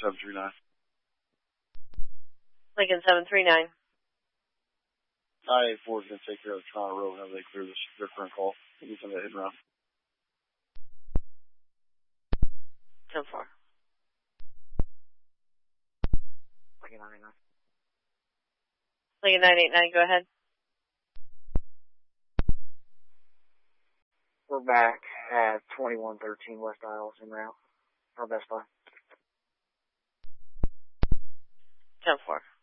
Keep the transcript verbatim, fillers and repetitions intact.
seven three nine. Lincoln seven three nine. I eight four is going to take care of the Toronto Road whenever they clear this, their current call. We'll get some of that hidden around. ten four. Lincoln nine eight nine. Lincoln nine eight nine, go ahead. We're back at twenty-one thirteen West Isles en route. Our Best Buy. ten four.